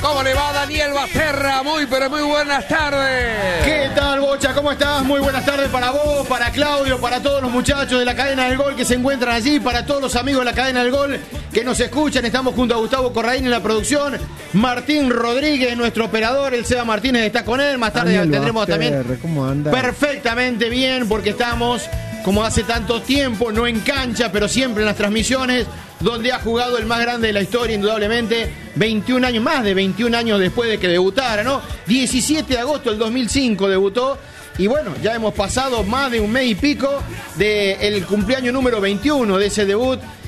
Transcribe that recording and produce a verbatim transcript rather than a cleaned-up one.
¿Cómo le va, Daniel Basterra? Muy, pero muy buenas tardes. ¿Qué tal, Bocha? ¿Cómo estás? Muy buenas tardes para vos, para Claudio, para todos los muchachos de la Cadena del Gol que se encuentran allí, para todos los amigos de la Cadena del Gol que nos escuchan. Estamos junto a Gustavo Corraín en la producción, Martín Rodríguez, nuestro operador, el Seba Martínez está con él. Más tarde Daniel tendremos Basterra, también ¿cómo anda? Perfectamente bien, porque estamos, como hace tanto tiempo, no en cancha, pero siempre en las transmisiones, donde ha jugado el más grande de la historia, indudablemente, veintiún años, más de veintiún años después de que debutara, ¿no? diecisiete de agosto del dos mil cinco debutó, y bueno, ya hemos pasado más de un mes y pico del cumpleaños número veintiuno de ese debut